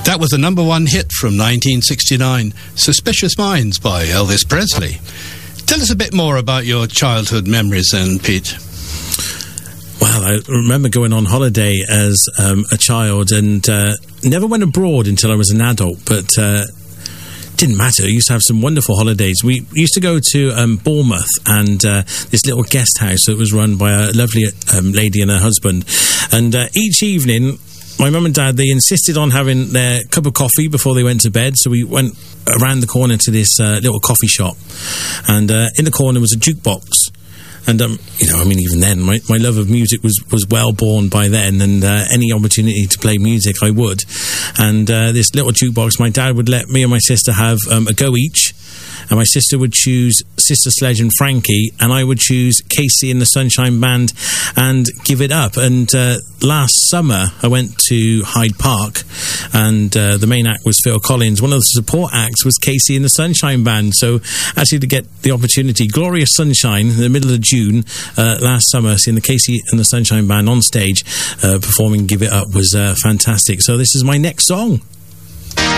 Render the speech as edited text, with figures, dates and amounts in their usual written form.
That was a number one hit from 1969, Suspicious Minds by Elvis Presley. Tell us a bit more about your childhood memories then, Pete. Well, I remember going on holiday as a child and never went abroad until I was an adult, but didn't matter. I used to have some wonderful holidays. We used to go to Bournemouth and this little guest house that was run by a lovely lady and her husband. And each evening, my mum and dad, they insisted on having their cup of coffee before they went to bed, so we went around the corner to this little coffee shop, and in the corner was a jukebox. And, even then, my love of music was well born by then, and any opportunity to play music, I would. And this little jukebox, my dad would let me and my sister have a go each, and my sister would choose Sister Sledge and Frankie, and I would choose Casey and the Sunshine Band and Give It Up. And last summer, I went to Hyde Park, and the main act was Phil Collins. One of the support acts was Casey and the Sunshine Band. So actually to get the opportunity, Glorious Sunshine, in the middle of June last summer, seeing the Casey and the Sunshine Band on stage performing Give It Up was fantastic. So this is my next song.